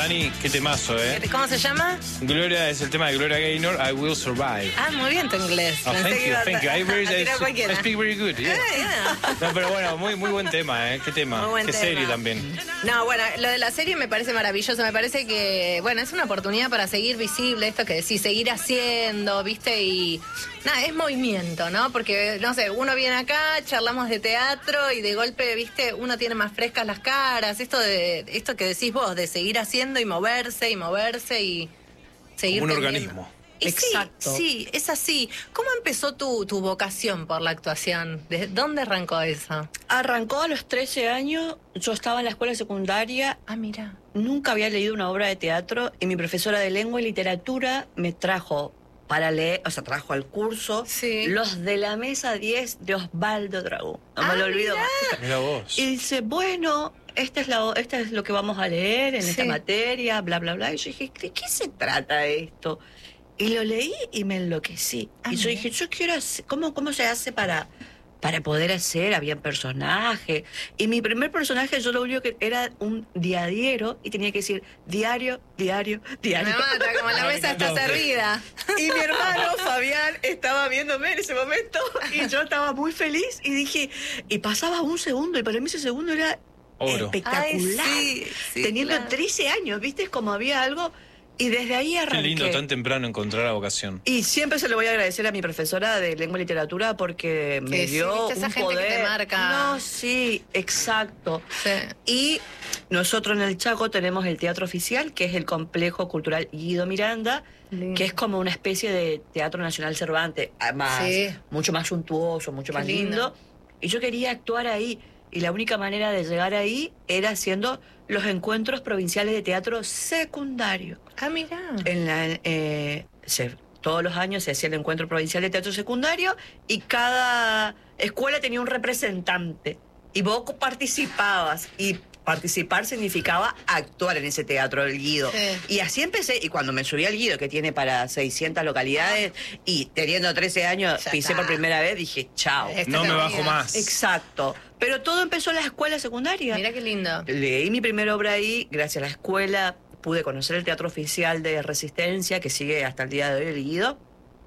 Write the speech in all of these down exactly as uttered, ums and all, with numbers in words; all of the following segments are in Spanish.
Dani, qué temazo, ¿eh? ¿Cómo se llama? Gloria, es el tema de Gloria Gaynor, I Will Survive. Ah, muy bien tu inglés. Oh, Pensé thank que you, iba a- thank you. I, very, a tirar I, cualquiera. I speak very good, yeah. Ah, yeah. No, pero bueno, muy, muy buen tema, ¿eh? Qué tema. Muy buen Qué tema. serie también. No, bueno, lo de la serie me parece maravilloso. Me parece que, bueno, es una oportunidad para seguir visible esto que decís, seguir haciendo, ¿viste? Y nada, es movimiento, ¿no? Porque, no sé, uno viene acá, charlamos de teatro y de golpe, ¿viste? Uno tiene más frescas las caras. Esto de esto que decís vos, de seguir haciendo y moverse y moverse y seguir Como un teniendo. organismo. Y Exacto. Sí, sí, es así. ¿Cómo empezó tu, tu vocación por la actuación? ¿De dónde arrancó eso? Arrancó a los trece años, yo estaba en la escuela secundaria, Ah, mira. nunca había leído una obra de teatro y mi profesora de lengua y literatura me trajo para leer, o sea, trajo al curso Sí. Los de la mesa diez de Osvaldo Dragón. No Ah, me lo olvido mirá. más. Mira vos. Y dice, bueno, esta es, la, esta es lo que vamos a leer en Sí. esta materia, bla, bla, bla. Y yo dije, ¿de qué se trata esto? Y lo leí y me enloquecí. Ah, y yo mira. dije, yo quiero hacer, ¿cómo, cómo se hace para, para poder hacer? Había personajes. Y mi primer personaje, yo lo único que era un diadiero y tenía que decir diario, diario, diario. Me mata, como la mesa está No. servida. Y mi hermano Fabián estaba viéndome en ese momento y yo estaba muy feliz y dije, y pasaba un segundo y para mí ese segundo era Oro. espectacular. Ay, sí, sí, Teniendo claro. trece años, ¿viste? Es como había algo y desde ahí Qué arranqué. lindo tan temprano encontrar la vocación. Y siempre se lo voy a agradecer a mi profesora de lengua y literatura porque me Que sí, dio ¿viste? Esa un gente que te poder. marca. No, sí, exacto. Sí. Y nosotros en el Chaco tenemos el Teatro Oficial, que es el Complejo Cultural Guido Miranda, Lindo. que es como una especie de Teatro Nacional Cervantes, más, Sí. mucho más suntuoso, mucho Qué más lindo. lindo. Y yo quería actuar ahí. Y la única manera de llegar ahí era haciendo los encuentros provinciales de teatro secundario. Ah, mira. En la, eh, se- todos los años se hacía el encuentro provincial de teatro secundario y cada escuela tenía un representante y vos participabas y participar significaba actuar en ese teatro del Guido. Sí. Y así empecé, y cuando me subí al Guido, que tiene para seiscientas localidades, y teniendo trece años Ya pisé está. por primera vez, dije, chao. Esta No es me la bajo vida. más. Exacto. Pero todo empezó en la escuela secundaria. Mira qué lindo. Leí mi primera obra ahí, gracias a la escuela pude conocer el Teatro Oficial de Resistencia, que sigue hasta el día de hoy el Guido.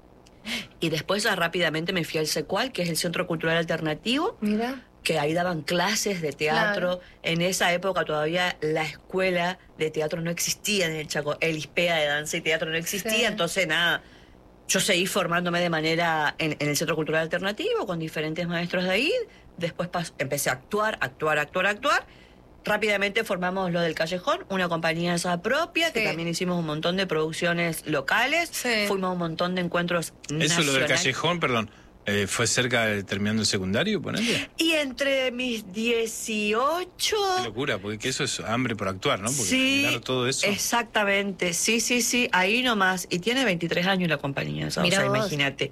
Y después ya rápidamente me fui al SECUAL, que es el Centro Cultural Alternativo, Mira. que ahí daban clases de teatro. En esa época todavía la escuela de teatro no existía en el Chaco, el ISPEA de danza y teatro no existía, Sí. entonces nada, yo seguí formándome de manera en, en el Centro Cultural Alternativo con diferentes maestros de ahí, después pas- empecé a actuar, actuar, actuar, actuar. Rápidamente formamos lo del Callejón, una compañía esa propia, que Sí. también hicimos un montón de producciones locales, Sí. fuimos a un montón de encuentros Eso lo del nacionales. callejón, perdón, eh, ¿fue cerca de terminando el secundario, ponele? Y entre mis dieciocho... Qué locura, porque que eso es hambre por actuar, ¿no? Porque Sí, generar todo eso. exactamente, sí, sí, sí, ahí nomás. Y tiene veintitrés años la compañía, o sea, Mirá vos. imagínate.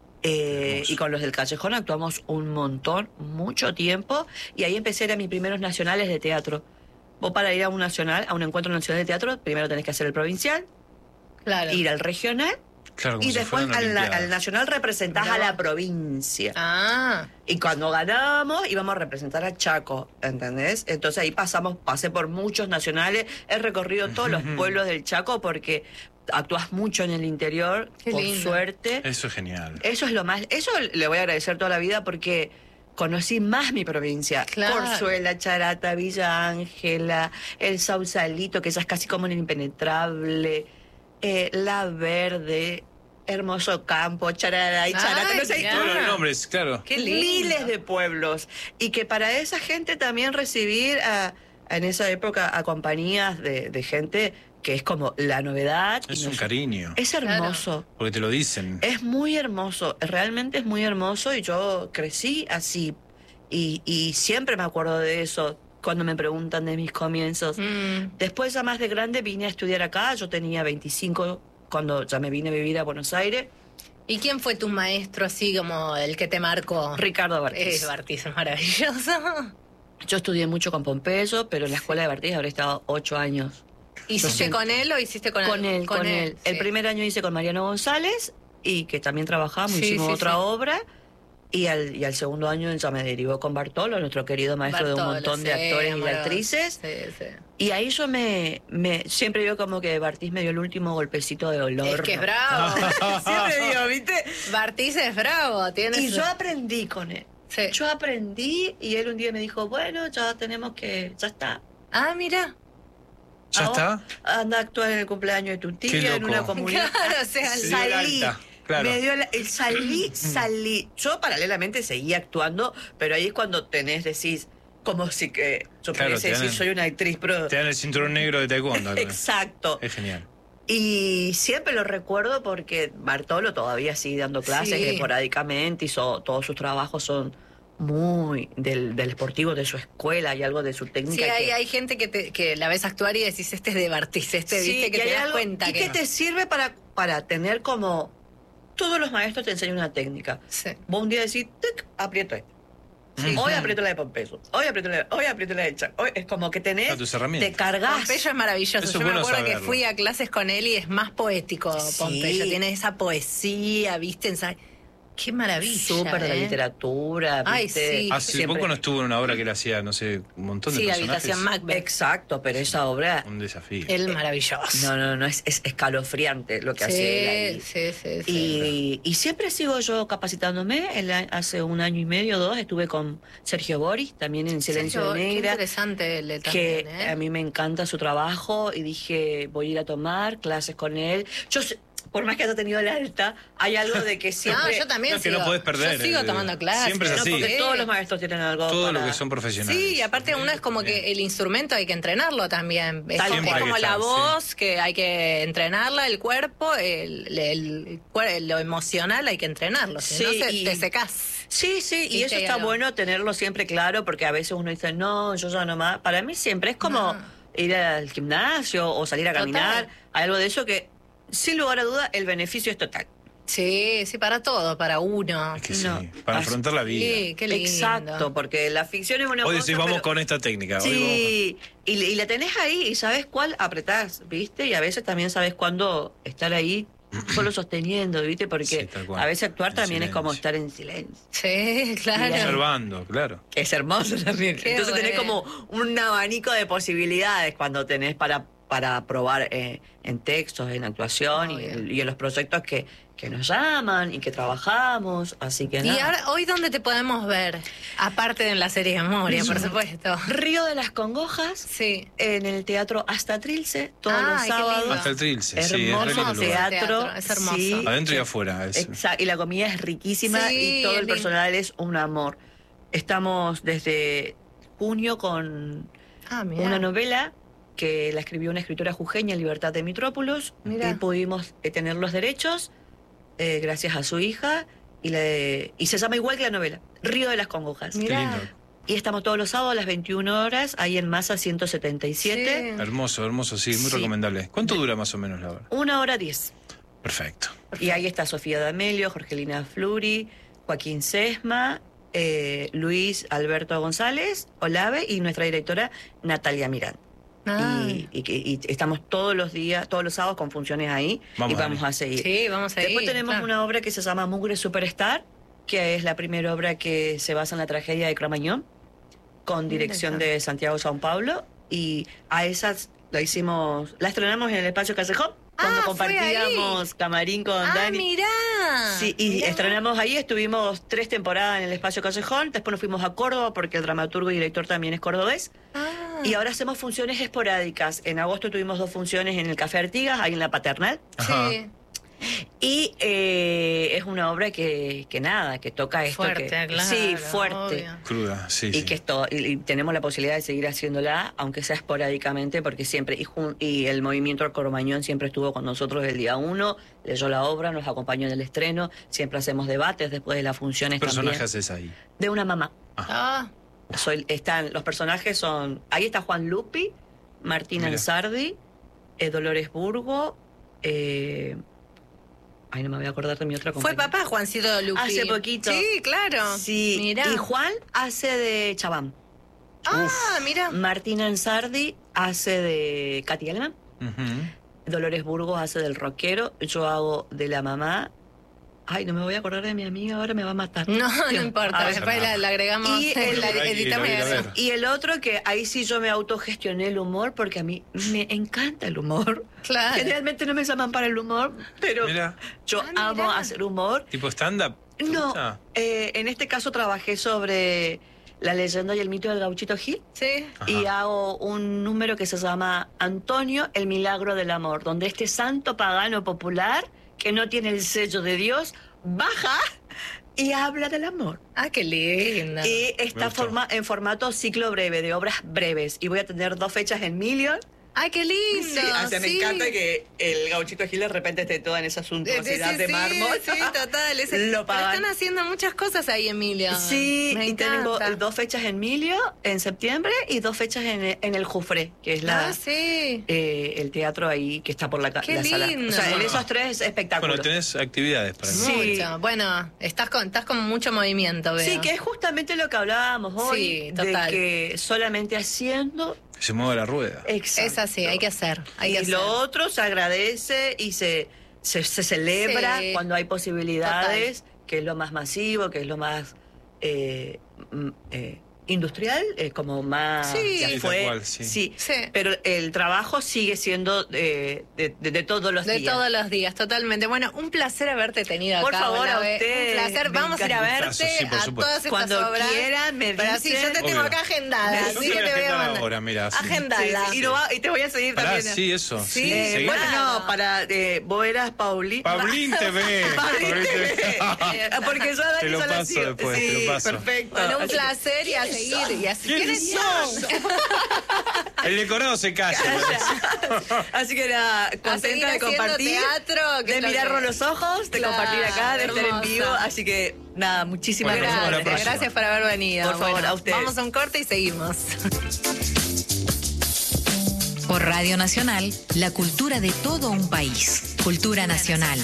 Eh, Hermoso. y con los del Callejón actuamos un montón, mucho tiempo, y ahí empecé a ir a mis primeros nacionales de teatro. Vos para ir a un nacional, a un encuentro nacional de teatro, primero tenés que hacer el provincial, Claro. ir al regional, Claro, como y si después fueran al, Olimpiadas. al nacional representás Mirá a la vos. provincia. Ah. Y cuando ganamos íbamos a representar a Chaco, ¿entendés? Entonces ahí pasamos, pasé por muchos nacionales, he recorrido todos los pueblos del Chaco porque actúas mucho en el interior, Qué por lindo. suerte. Eso es genial. Eso es lo más, eso le voy a agradecer toda la vida porque conocí más mi provincia. Claro. Corzuela, Charata, Villa Ángela, el Sausalito, que ya es casi como el impenetrable, eh, La Verde, Hermoso Campo, Charara y Charata, Ay, no sé, mirá. Todos los nombres, claro. Qué lindo. miles de pueblos. Y que para esa gente también recibir a, en esa época a compañías de, de gente que es como la novedad. y Es un nos- cariño. Es hermoso. Porque te lo dicen. Es muy hermoso. Realmente es muy hermoso y yo crecí así. Y, y siempre me acuerdo de eso cuando me preguntan de mis comienzos. Mm. Después ya más de grande vine a estudiar acá. Yo tenía veinticinco cuando ya me vine a vivir a Buenos Aires. ¿Y quién fue tu maestro así como el que te marcó? Ricardo Bartiz. Eh, Bartiz es maravilloso. Yo estudié mucho con Pompeyo, pero en la escuela de Bartiz habré estado ocho años. ¿Hiciste sé. con él o hiciste con, Con él, con, él. El sí. primer año hice con Mariano González, y que también trabajamos, Sí, hicimos sí, otra sí. obra. Y al, y al segundo año ya me derivó con Bartolo, nuestro querido maestro Bartolo, de un montón de sí, actores y amoroso. actrices. Sí, sí. Y ahí yo me, me siempre digo como que Bartiz me dio el último golpecito de dolor. Es que es ¿no? bravo. Siempre digo, ¿viste? Bartiz es bravo. Tiene Y su- yo aprendí con él. Sí. Yo aprendí y él un día me dijo, bueno, ya tenemos que, ya está. Ah, mira. ¿Ya Ahora está? Anda a actuar en el cumpleaños de tu Qué tía en loco. una comunidad. Claro, o sea, Se dio el salí. alta, claro. Me dio la- el salí, salí. Yo paralelamente seguía actuando, pero ahí es cuando tenés, decís, como si que yo Claro, pensé te dan decir, el- soy una actriz, pero. Te dan el cinturón negro de taekwondo. acá. Exacto. Es genial. Y siempre lo recuerdo porque Bartolo todavía sigue dando clases Sí. esporádicamente y so- todos sus trabajos son muy del, del esportivo de su escuela y algo de su Sí, técnica. hay, que- hay gente que, te, que la ves actuar y decís, este es de Bartiz, este, Sí, viste, que y te hay das algo- cuenta y que... que te sirve para, para tener como... Todos los maestros te enseñan una técnica. Sí. Vos un día decís, tic, aprieto esto. Sí. Hoy aprieto la de Pompeyo. Hoy aprieto la de, hoy aprieto la de Chac. Hoy es como que tenés, A tus herramientas. te cargas. Pompeyo es maravilloso. Eso es Yo me bueno acuerdo que saberlo. fui a clases con él y es más poético, Sí. Pompeyo. Tiene esa poesía, ¿viste? Ensa- Qué maravilla. Súper de la ¿eh? literatura. Ay, ¿viste? sí. Hace Siempre- poco no estuvo en una obra que él hacía, no sé, un montón de Sí, personajes. Habitación Macbeth. Exacto, pero esa obra... Un desafío. Él maravilloso. No, no, no, es, es escalofriante lo que hace él sí, ahí. sí, sí, sí. Y, y siempre sigo yo capacitándome. El a- hace un año y medio, dos, estuve con Sergio Boris, también en Silencio Sergio, de qué Negra, interesante él que también, ¿eh? a mí me encanta su trabajo y dije, voy a ir a tomar clases con él. Yo, sé- por más que haya tenido el alta, hay algo de que No, siempre... yo también No, que sigo. no podés perder, Yo sigo eh, tomando clases. siempre es No, así. porque Sí. todos los maestros tienen algo Todo para- lo que son profesionales. Sí, y aparte uno es como que el instrumento hay que entrenarlo también. Es Tal como, cual. es como Siempre la hay que voz, estar, que hay que entrenarla, el cuerpo, el, el- el- lo emocional hay que entrenarlo. Si Sí, no, se, y- te secás. Sí, sí, y Viste, eso hay está algo. bueno tenerlo siempre claro, porque a veces uno dice, no, yo ya no más. Para mí siempre es como No. ir al gimnasio o salir a Total. caminar, algo de eso que, sin lugar a duda, el beneficio es total. Sí, sí, para todo, para uno. Es que sí, No. para Así- afrontar la vida. Sí, qué lindo. Exacto, porque la ficción es una Hoy cosa, decís, vamos pero- con esta técnica. Hoy Sí, y, y la tenés ahí y sabes cuál apretás, ¿viste? Y a veces también sabes cuándo estar ahí solo sosteniendo, ¿viste? Porque Sí, tal cual. a veces actuar En también es como silencio. estar en silencio. Sí, vamos claro. observando, claro. Es hermoso también. Qué Entonces tenés bueno. como un abanico de posibilidades cuando tenés para, para probar eh, en textos, en actuación y, Obvio. y en los proyectos que, que nos llaman y que trabajamos. Así que Y nada. ahora, ¿hoy dónde te podemos ver? Aparte de en la serie de Moria, por supuesto. Río de las Congojas, Sí. en el Teatro Hasta Trilce, todos Ay, los qué sábados. lindo. Hasta el Trilce, sí, es re Hermoso lindo el lugar. teatro, Teatro, es hermoso. sí. Adentro y afuera. es- Exacto, y la comida es riquísima Sí, y todo es el lindo. personal es un amor. Estamos desde junio con Ah, mira. una novela que la escribió una escritora jujeña, Libertad de Mitrópolis, Mirá. y pudimos eh, tener los derechos eh, gracias a su hija, y, le- y se llama igual que la novela, Río de las Congojas. Qué Mirá. lindo. Y estamos todos los sábados a las veintiuna horas, ahí en Masa ciento setenta y siete, Sí. Hermoso, hermoso, sí, muy Sí. recomendable. ¿Cuánto dura más o menos la obra? una hora diez. Perfecto. Y ahí está Sofía D'Amelio, Jorgelina Fluri, Joaquín Sesma, eh, Luis Alberto González, Olave y nuestra directora Natalia Mirán. Ah. Y, y, que- y estamos todos los días, todos los sábados con funciones ahí Vamos, y vamos Dani. a seguir. Sí, vamos a ir. Después tenemos claro. una obra que se llama Mugre Superstar, que es la primera obra que se basa en la tragedia de Cromañón, con dirección de Santiago Sao Paulo, y a esas la hicimos, la estrenamos en el Espacio Callejón, cuando Ah, fue compartíamos camarín con Ah, Dani. mirá. Sí, y Mirá. estrenamos ahí, estuvimos tres temporadas en el Espacio Callejón, después nos fuimos a Córdoba porque el dramaturgo y director también es cordobés, Ah. y ahora hacemos funciones esporádicas. En agosto tuvimos dos funciones en el Café Artigas, ahí en la Paternal, Ajá. Sí. y eh, es una obra que, que nada, que toca esto. Fuerte, que, claro. Sí, fuerte. obvio. Cruda, sí, Y sí. que esto, y, y tenemos la posibilidad de seguir haciéndola, aunque sea esporádicamente, porque siempre, y, jun- y el movimiento Cromañón siempre estuvo con nosotros el día uno, leyó la obra, nos acompañó en el estreno, siempre hacemos debates después de las funciones ¿Qué personaje también. haces ahí? De una mamá. Ah, Soy, están, los personajes son, ahí está Juan Lupi, Martín Mira. Ansardi, eh, Dolores Burgo, eh, ay, no me voy a acordar de mi otra fue compañera. papá Juancito Lupi. Hace poquito. Sí, claro. Sí, Mirá. y Juan hace de Chabán. Ah, mira. Martín Ansardi hace de Katy Alemán. Ujú. Dolores Burgos hace del rockero. Yo hago de la mamá. Ay, no me voy a acordar de mi amiga, ahora me va a matar. No, no Dios. importa, A ver. después la, la agregamos, Y el- la Hay que ir, editamos y hay que ir a eso. ver. Y el otro que ahí sí yo me autogestioné el humor porque a mí me encanta el humor. Claro. Generalmente no me llaman para el humor, pero Mira. yo Ah, amo mira. hacer humor. ¿Tipo stand-up? ¿Te No, gusta? eh, en este caso trabajé sobre la leyenda y el mito del Gauchito Gil. Sí. Ajá. Y hago un número que se llama Antonio, el milagro del amor, donde este santo pagano popular, que no tiene el sello de Dios, baja y habla del amor. Ah, qué lindo. Y Me está gustó. forma, en formato ciclo breve, de obras breves. Y voy a tener dos fechas en Million. Ay, qué lindo. Sí, o sea, me sí. encanta que el Gauchito Gil de repente esté toda en esa suntuosidad Sí, de sí, mármol. Sí, total. Ese- Lo pero pagan. están haciendo muchas cosas ahí, Emilia. Sí, Me y tengo encanta. dos fechas en Milio en septiembre y dos fechas en, en el Jufré, que es la, Ah, sí. eh, el teatro ahí que está por la, ca- Qué la sala. lindo. O sea, en esos tres espectáculos. Bueno, tenés actividades para mí. Sí. Mucho. Bueno, estás con, estás con mucho movimiento, veo. Sí, que es justamente lo que hablábamos hoy, Sí, total. de que solamente haciendo. Que se mueva la rueda. Exacto. Es así, hay que hacer. Hay y que lo hacer. otro se agradece y se, se, se celebra Sí. cuando hay posibilidades, que es lo más masivo, que es lo más eh, mm, eh, industrial, eh, como más Sí. ya Sí, fue. tal cual, sí. Sí. Pero el trabajo sigue siendo de, de- de- de todos los De días. todos los días, totalmente. Bueno, un placer haberte tenido Por acá. favor, a Olabe. ustedes. Un placer. Me Vamos a ir a encanta. verte Gustazo, sí, por a supuesto. todas estas Cuando obras. quieran, me Pero sí, yo te dicen. tengo Obvio. acá agendada. Yo Así te que voy a te voy a agendar mandar. ahora, mira, sí. Agendala. Sí, sí, y, no va- y te voy a seguir Pará, también. sí, eso. Sí, Sí, Eh, seguí. bueno, Claro. no, para. Eh, vos eras Paulín. Paulín T V. Paulín Paulín T V. T V. Ah, Porque yo a Dani Te lo solo paso sigo- después, sí, te lo paso. Perfecto. Bueno, un Así que- placer y a seguir. Y así, ¿Quiénes son? El decorado se calla. Así que nada, seguir contenta de haciendo compartir, teatro, que de es lo mirarnos que- los ojos, de Claro, compartir acá, de estar en hermosa. vivo. Así que nada, muchísimas Bueno, nos vemos la gracias. Gracias, próxima. gracias por haber venido. Por favor, Bueno, a ustedes. Vamos a un corte y seguimos. Por Radio Nacional, la cultura de todo un país. Cultura Nacional.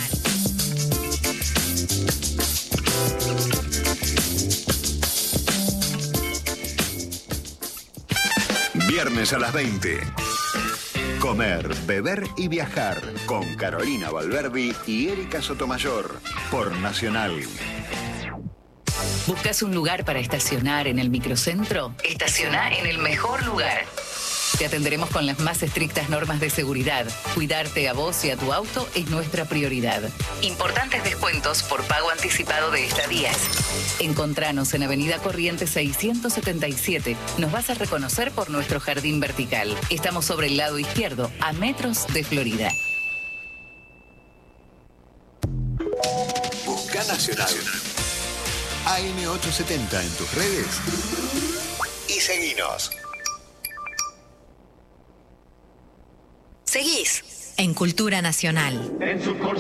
Viernes a las veinte. Comer, beber y viajar con Carolina Valverdi y Erika Sotomayor por Nacional. ¿Buscas un lugar para estacionar en el microcentro? Estaciona en el mejor lugar. Te atenderemos con las más estrictas normas de seguridad. Cuidarte a vos y a tu auto es nuestra prioridad. Importantes descuentos por pago anticipado de estadías. Encontranos en Avenida Corrientes seiscientos setenta y siete. Nos vas a reconocer por nuestro jardín vertical. Estamos sobre el lado izquierdo, a metros de Florida. Busca Nacional. A M ochocientos setenta en tus redes y seguinos. Seguís en Cultura Nacional. En su